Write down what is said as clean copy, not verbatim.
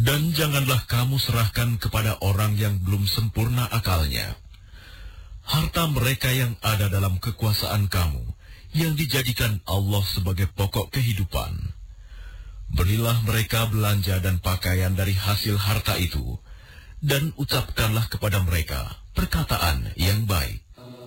Dan janganlah kamu serahkan kepada orang yang belum sempurna akalnya harta mereka yang ada dalam kekuasaan kamu, yang dijadikan Allah sebagai pokok kehidupan. Berilah mereka belanja dan pakaian dari hasil harta itu, dan ucapkanlah kepada mereka perkataan yang baik.